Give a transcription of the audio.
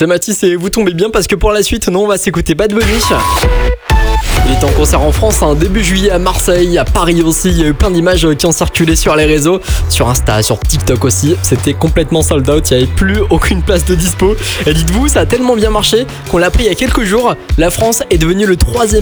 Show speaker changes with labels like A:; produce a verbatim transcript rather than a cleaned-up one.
A: C'est Mathis et vous tombez bien parce que pour la suite, nous on va s'écouter Bad Bunny. Il est en concert en France, hein, début juillet à Marseille, à Paris aussi. Il y a eu plein d'images qui ont circulé sur les réseaux, sur Insta, sur TikTok aussi. C'était complètement sold out, il n'y avait plus aucune place de dispo. Et dites-vous, ça a tellement bien marché qu'on l'a pris il y a quelques jours. La France est devenue le troisième